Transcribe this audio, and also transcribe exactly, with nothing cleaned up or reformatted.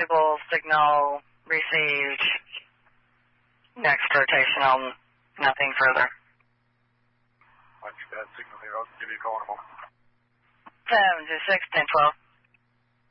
readable signal received. Next rotational, nothing further. Roger, bad signal here. I'll give you a call in a moment. seven two six, ten twelve.